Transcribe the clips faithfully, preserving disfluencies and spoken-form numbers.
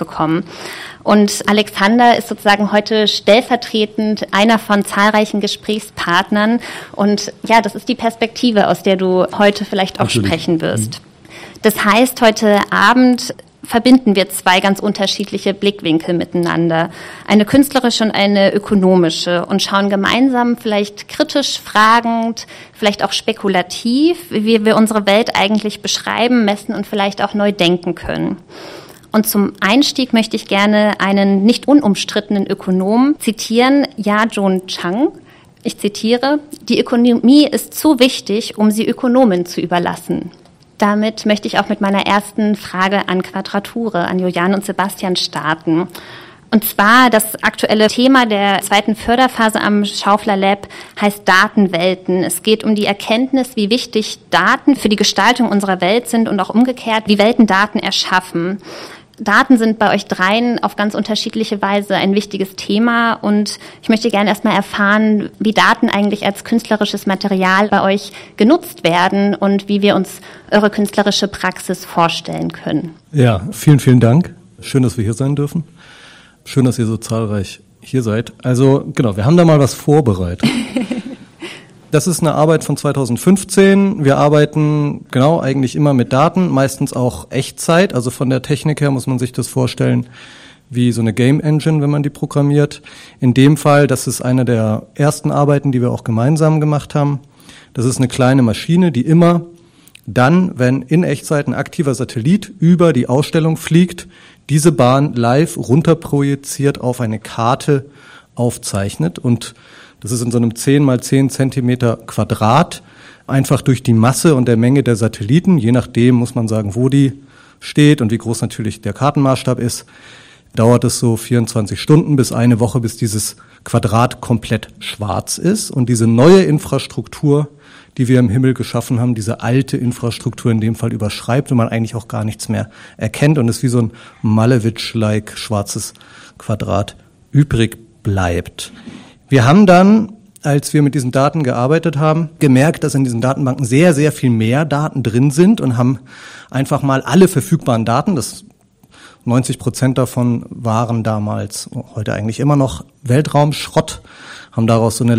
zu kommen. Und Alexander ist sozusagen heute stellvertretend einer von zahlreichen Gesprächspartnern. Und ja, das ist die Perspektive, aus der du heute vielleicht auch Natürlich. sprechen wirst. Das heißt, heute Abend verbinden wir zwei ganz unterschiedliche Blickwinkel miteinander, eine künstlerische und eine ökonomische, und schauen gemeinsam vielleicht kritisch, fragend, vielleicht auch spekulativ, wie wir unsere Welt eigentlich beschreiben, messen und vielleicht auch neu denken können. Und zum Einstieg möchte ich gerne einen nicht unumstrittenen Ökonomen zitieren, Ja-Jone Chang. Ich zitiere: Die Ökonomie ist zu wichtig, um sie Ökonomen zu überlassen. Damit möchte ich auch mit meiner ersten Frage an Quadrature, an Juliane und Sebastian starten. Und zwar das aktuelle Thema der zweiten Förderphase am Schaufler Lab heißt Datenwelten. Es geht um die Erkenntnis, wie wichtig Daten für die Gestaltung unserer Welt sind und auch umgekehrt, wie Welten Daten erschaffen. Daten sind bei euch dreien auf ganz unterschiedliche Weise ein wichtiges Thema, und ich möchte gerne erstmal erfahren, wie Daten eigentlich als künstlerisches Material bei euch genutzt werden und wie wir uns eure künstlerische Praxis vorstellen können. Ja, vielen, vielen Dank. Schön, dass wir hier sein dürfen. Schön, dass ihr so zahlreich hier seid. Also genau, wir haben da mal was vorbereitet. Das ist eine Arbeit von zweitausendfünfzehn. Wir arbeiten genau eigentlich immer mit Daten, meistens auch Echtzeit. Also von der Technik her muss man sich das vorstellen wie so eine Game Engine, wenn man die programmiert. In dem Fall, das ist eine der ersten Arbeiten, die wir auch gemeinsam gemacht haben. Das ist eine kleine Maschine, die immer dann, wenn in Echtzeit ein aktiver Satellit über die Ausstellung fliegt, diese Bahn live runterprojiziert auf eine Karte aufzeichnet. Und das ist in so einem zehn mal zehn Zentimeter Quadrat, einfach durch die Masse und der Menge der Satelliten, je nachdem muss man sagen, wo die steht und wie groß natürlich der Kartenmaßstab ist, dauert es so vierundzwanzig Stunden bis eine Woche, bis dieses Quadrat komplett schwarz ist. Und diese neue Infrastruktur, die wir im Himmel geschaffen haben, diese alte Infrastruktur in dem Fall überschreibt und man eigentlich auch gar nichts mehr erkennt und es wie so ein Malevich-like schwarzes Quadrat übrig bleibt. Wir haben dann, als wir mit diesen Daten gearbeitet haben, gemerkt, dass in diesen Datenbanken sehr, sehr viel mehr Daten drin sind und haben einfach mal alle verfügbaren Daten, das neunzig Prozent davon waren damals, heute eigentlich immer noch Weltraumschrott, haben daraus so eine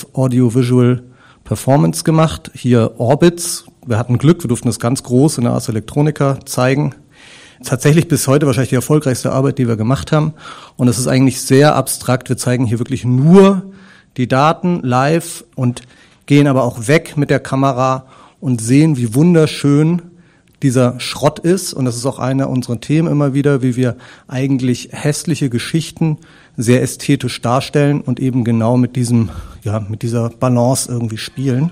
Live-Audio-Visual-Performance gemacht. Hier Orbits, wir hatten Glück, wir durften das ganz groß in der Ars Electronica zeigen. Tatsächlich bis heute wahrscheinlich die erfolgreichste Arbeit, die wir gemacht haben. Und es ist eigentlich sehr abstrakt. Wir zeigen hier wirklich nur die Daten live und gehen aber auch weg mit der Kamera und sehen, wie wunderschön dieser Schrott ist. Und das ist auch einer unserer Themen immer wieder, wie wir eigentlich hässliche Geschichten sehr ästhetisch darstellen und eben genau mit diesem, ja, mit dieser Balance irgendwie spielen.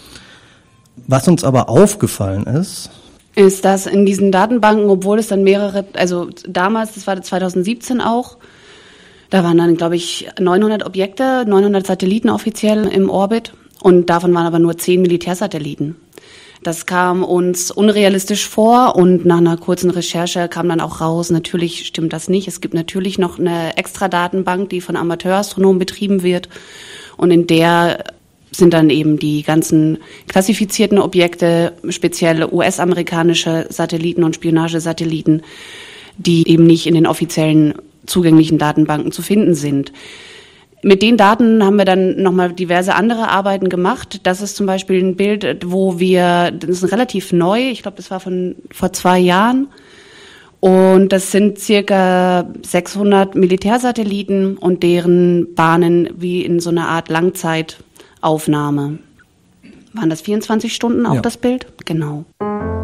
Was uns aber aufgefallen ist, ist, dass in diesen Datenbanken, obwohl es dann mehrere, also damals, das war zweitausendsiebzehn auch, da waren dann, glaube ich, neunhundert Objekte, neunhundert Satelliten offiziell im Orbit, und davon waren aber nur zehn Militärsatelliten. Das kam uns unrealistisch vor, und nach einer kurzen Recherche kam dann auch raus, natürlich stimmt das nicht. Es gibt natürlich noch eine extra Datenbank, die von Amateurastronomen betrieben wird, und in der sind dann eben die ganzen klassifizierten Objekte, speziell U S-amerikanische Satelliten und Spionagesatelliten, die eben nicht in den offiziellen zugänglichen Datenbanken zu finden sind. Mit den Daten haben wir dann nochmal diverse andere Arbeiten gemacht. Das ist zum Beispiel ein Bild, wo wir, das ist relativ neu, ich glaube, das war von vor zwei Jahren. Und das sind circa sechshundert Militärsatelliten und deren Bahnen wie in so einer Art Langzeitaufnahme. Waren das vierundzwanzig Stunden auch, ja, das Bild? Genau.